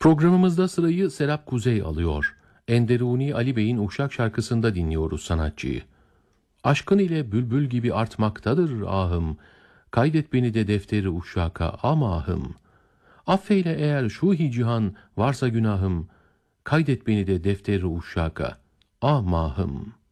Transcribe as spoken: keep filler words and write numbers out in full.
Programımızda sırayı Serap Kuzey alıyor. Enderuni Ali Bey'in Uşak şarkısında dinliyoruz sanatçıyı. Aşkın ile bülbül gibi artmaktadır ahım. Kaydet beni de defteri uşaka amahım. Affeyle eğer şu cihan varsa günahım. Kaydet beni de defteri uşaka amahım.